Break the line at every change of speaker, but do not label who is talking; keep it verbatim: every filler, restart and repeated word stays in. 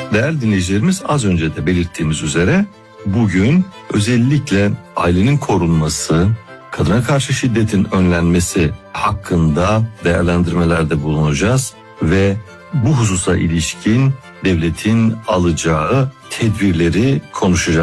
Değerli dinleyicilerimiz, az önce de belirttiğimiz üzere bugün özellikle ailenin korunması, kadına karşı şiddetin önlenmesi hakkında değerlendirmelerde bulunacağız ve bu hususa ilişkin devletin alacağı tedbirleri konuşacağız.